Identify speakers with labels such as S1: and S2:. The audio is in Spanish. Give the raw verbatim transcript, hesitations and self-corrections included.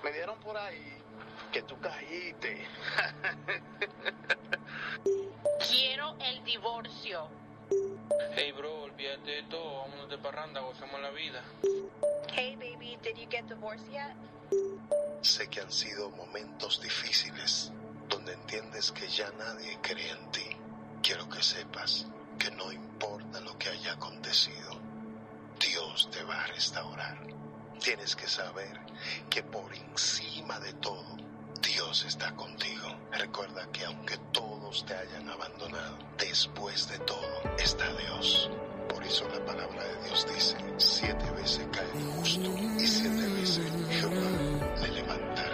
S1: Me dieron por ahí que tú caíste.
S2: Quiero el divorcio.
S3: Hey bro, olvídate de todo, vámonos de parranda, gozamos la vida.
S4: Hey baby, did you get divorced yet?
S5: Sé que han sido momentos difíciles, donde entiendes que ya nadie cree en ti. Quiero que sepas que no importa lo que haya acontecido, Dios te va a restaurar. Tienes que saber que por encima de todo, Dios está contigo. Recuerda que aunque todos te hayan abandonado, después de todo está Dios. Por eso la palabra de Dios dice, siete veces cae el justo y siete veces Jehová le levantará.